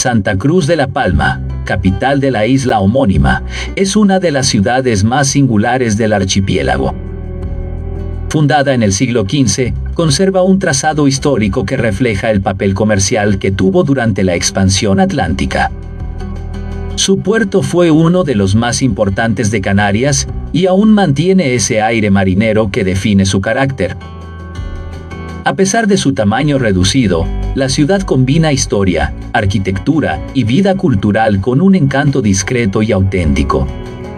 Santa Cruz de la Palma, capital de la isla homónima, es una de las ciudades más singulares del archipiélago. Fundada en el siglo XV, conserva un trazado histórico que refleja el papel comercial que tuvo durante la expansión atlántica. Su puerto fue uno de los más importantes de Canarias y aún mantiene ese aire marinero que define su carácter. A pesar de su tamaño reducido, la ciudad combina historia, arquitectura y vida cultural con un encanto discreto y auténtico.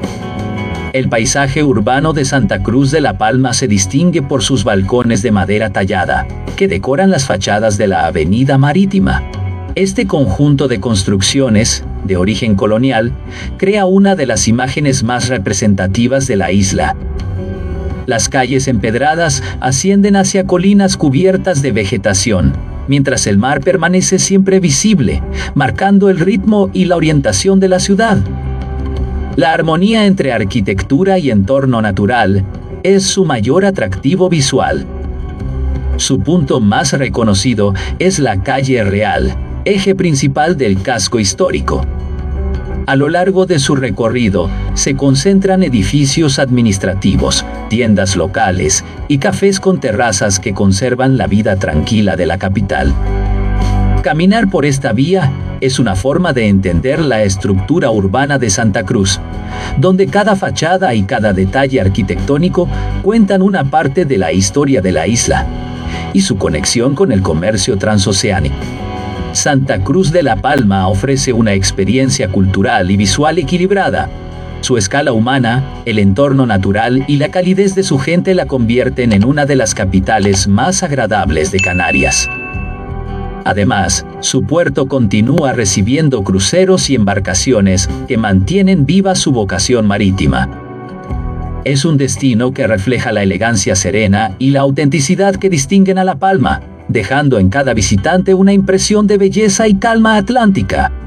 El paisaje urbano de Santa Cruz de la Palma se distingue por sus balcones de madera tallada, que decoran las fachadas de la Avenida Marítima. Este conjunto de construcciones, de origen colonial, crea una de las imágenes más representativas de la isla. Las calles empedradas ascienden hacia colinas cubiertas de vegetación, mientras el mar permanece siempre visible, marcando el ritmo y la orientación de la ciudad. La armonía entre arquitectura y entorno natural es su mayor atractivo visual. Su punto más reconocido es la Calle Real, eje principal del casco histórico. A lo largo de su recorrido, se concentran edificios administrativos, tiendas locales y cafés con terrazas que conservan la vida tranquila de la capital. Caminar por esta vía es una forma de entender la estructura urbana de Santa Cruz, donde cada fachada y cada detalle arquitectónico cuentan una parte de la historia de la isla y su conexión con el comercio transoceánico. Santa Cruz de la Palma ofrece una experiencia cultural y visual equilibrada. Su escala humana, el entorno natural y la calidez de su gente la convierten en una de las capitales más agradables de Canarias. Además, su puerto continúa recibiendo cruceros y embarcaciones que mantienen viva su vocación marítima. Es un destino que refleja la elegancia serena y la autenticidad que distinguen a La Palma, dejando en cada visitante una impresión de belleza y calma atlántica.